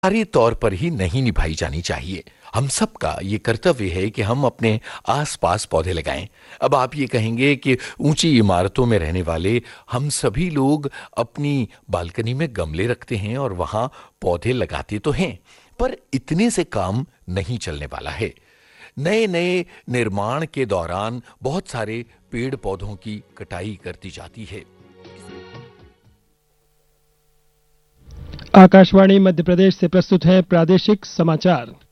सारे तौर पर ही नहीं निभाई जानी चाहिए। हम सबका ये कर्तव्य है कि हम अपने आसपास पौधे लगाएं। अब आप ये कहेंगे कि ऊंची इमारतों में रहने वाले हम सभी लोग अपनी बालकनी में गमले रखते हैं और वहां पौधे लगाते तो हैं, पर इतने से काम नहीं चलने वाला है। नए नए निर्माण के दौरान बहुत सारे पेड़ पौधों की कटाई कर दी जाती है। आकाशवाणी मध्य प्रदेश से प्रस्तुत है प्रादेशिक समाचार।